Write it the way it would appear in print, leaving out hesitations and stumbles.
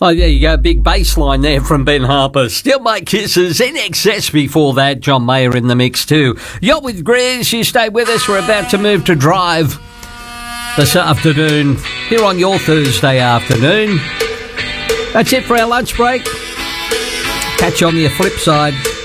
Oh, there you go. Big bass line there from Ben Harper. Still My Kisses. INXS before that. John Mayer in the mix too. You're with Grizz. You stay with us. We're about to move to Drive this afternoon here on your Thursday afternoon. That's it for our lunch break. Catch you on the flip side.